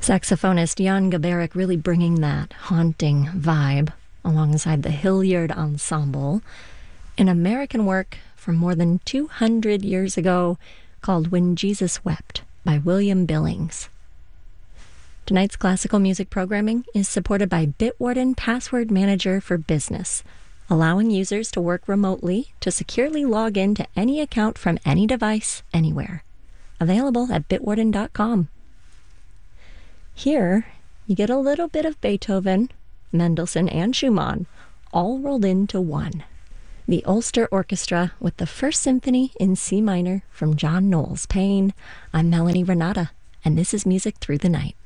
Saxophonist Jan Gabarek really bringing that haunting vibe alongside the Hilliard Ensemble, an American work from more than 200 years ago called When Jesus Wept by William Billings. Tonight's classical music programming is supported by Bitwarden Password Manager for Business, allowing users to work remotely to securely log in to any account from any device, anywhere. Available at bitwarden.com. Here, you get a little bit of Beethoven, Mendelssohn, and Schumann, all rolled into one. The Ulster Orchestra with the First Symphony in C minor from John Knowles Paine. I'm Melanie Renata, and this is Music Through the Night.